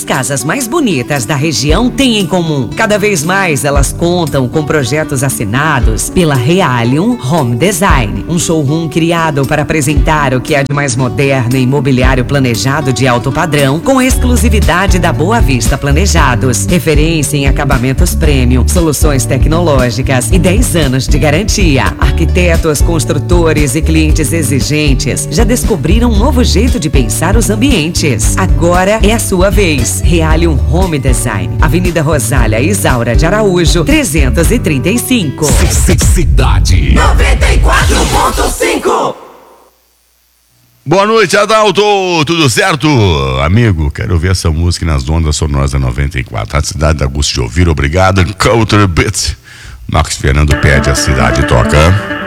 casas mais bonitas da região têm em comum? Cada vez mais elas contam com projetos assinados pela Realium Home Design, um showroom criado para apresentar o que há de mais moderno em imobiliário planejado de alto padrão, com exclusividade da Boa Vista Planejados, referência em acabamentos premium, soluções tecnológicas e 10 anos de garantia. Arquitetos, construtores e clientes exigentes já descobriram um novo jeito de pensar os ambientes. Agora é a sua vez. Realium Home Design, Avenida Rosália Isaura de Araújo, 335. Cidade 94.5. Boa noite, Adalto. Tudo certo? Amigo, quero ouvir essa música nas ondas sonoras da 94. A cidade da gosto de ouvir, obrigado. Culture Beat. Marcos Fernando pede, a cidade toca.